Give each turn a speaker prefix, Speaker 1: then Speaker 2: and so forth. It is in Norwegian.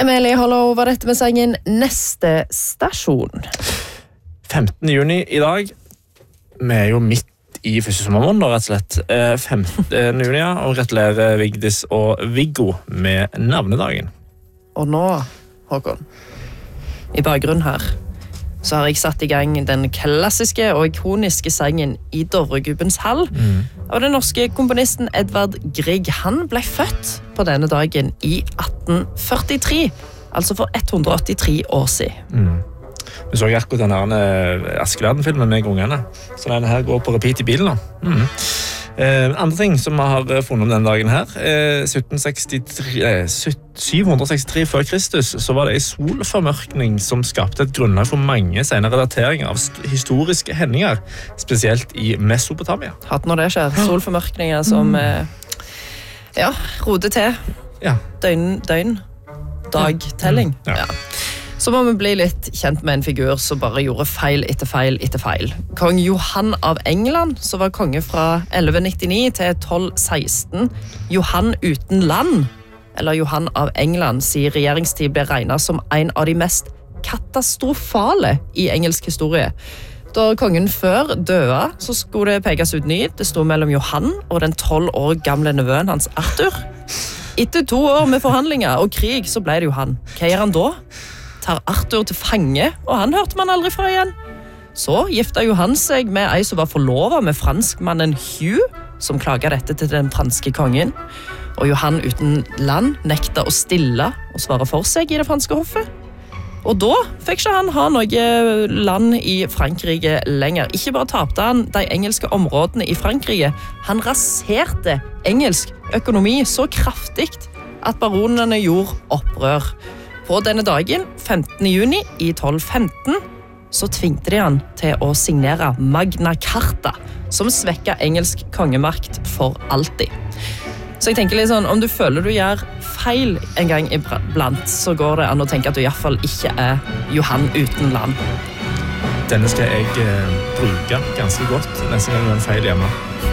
Speaker 1: Emilie Hollow var dette med sangen Neste stasjon.
Speaker 2: 15. juni i dag. Vi jo midt i første sommermåned, rett og slett. 15. juni, og gratulerer Vigdis og Viggo med navnedagen.
Speaker 1: Og nå, Håkon, i bakgrunnen her, så har jeg satt i gang den klassiske og ikoniske sangen I Dovregubbens hall. Og den norske komponisten Edvard Grieg, han ble født på denne dagen I 1843, altså for 183 år siden.
Speaker 2: Vi så akkurat denne Askeladden-filmen med ungene, så denne her går på repeat I bilen nå. Andre ting som vi har funnet om denne dagen her, 763 før Kristus, så var det en solformørkning som skapte et grunnlag for mange senere dateringer av historiske hendinger, spesielt I Mesopotamia.
Speaker 1: Hatt når det skjer, solformørkninger som roder til.
Speaker 2: Ja.
Speaker 1: Døgn, dagtelling.
Speaker 2: Ja.
Speaker 1: Så må vi bli litt kjent med en figur som bare gjorde feil etter feil etter feil. Kong Johan av England, som var konge fra 1199 til 1216. Johan uten land, eller Johan av England, sin regjeringstid ble regnet som en av de mest katastrofale I engelsk historie. Da kongen før døde, så skulle det pekes ut ny. Det stod mellom Johan og den 12 år gamle nevøen hans Arthur. Etter 2 år med forhandlinger og krig, så ble det Johan. Hva gjør han da? Tar Arthur til fange, og han hørte man aldri fra igjen. Så giftet Johan seg med ei som var forlovet med franskmannen Hugh, som klaget dette til den franske kongen. Og Johan uten land nekta å stille og svare for seg I det franske hoffet. Og da fikk ikke han ha noe land I Frankrike lenger. Ikke bare tapte han de engelske områdene I Frankrike, han raserte engelsk økonomi så kraftigt at baronene gjorde opprør. På denne dagen, 15. juni I 1215, så tvingte de han til å signere Magna Carta, som svekket engelsk kongemakt for alltid. Så jeg tenker litt sånn, om du føler du gjør feil en gang iblant, så går det an å tenke at du I hvert fall ikke Johan uten land.
Speaker 2: Denne skal jeg bruke ganske godt neste gang jeg gjør en feil hjemme.